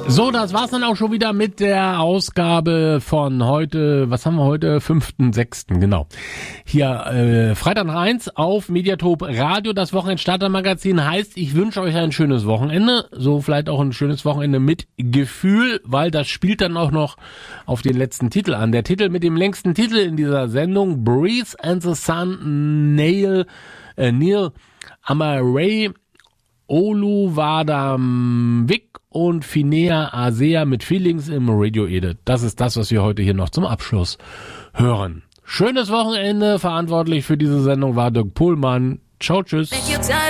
So, das war's dann auch schon wieder mit der Ausgabe von heute, was haben wir heute? 5.6., genau. Hier, Freitag nach 1 auf Mediatop Radio, das Wochenend-Starter-Magazin heißt, ich wünsche euch ein schönes Wochenende, so vielleicht auch ein schönes Wochenende mit Gefühl, weil das spielt dann auch noch auf den letzten Titel an. Der Titel mit dem längsten Titel in dieser Sendung, Breeze and the Sun, Neil Amaray, Oluwadamwik und Finea Asea mit Feelings im Radio Edit. Das ist das, was wir heute hier noch zum Abschluss hören. Schönes Wochenende. Verantwortlich für diese Sendung war Dirk Pohlmann. Ciao, tschüss.